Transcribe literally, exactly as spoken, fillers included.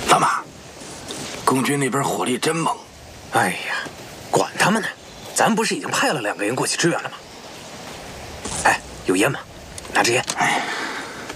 老马，共军那边火力真猛。 哎呀，管他们呢，咱不是已经派了两个人过去支援了吗？哎，有烟吗？拿支烟。 哎。